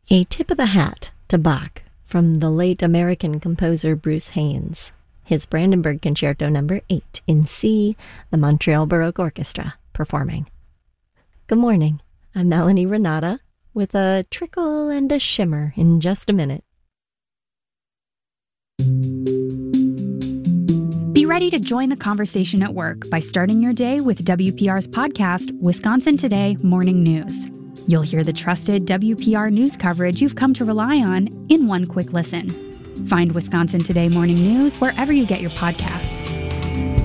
A tip of the hat to Bach from the late American composer Bruce Haynes. His Brandenburg Concerto No. 8 in C, the Montreal Baroque Orchestra, performing. Good morning, I'm Melanie Renata, with a trickle and a shimmer in just a minute. Be ready to join the conversation at work by starting your day with WPR's podcast, Wisconsin Today Morning News. You'll hear the trusted WPR news coverage you've come to rely on in one quick listen. Find Wisconsin Today Morning News wherever you get your podcasts.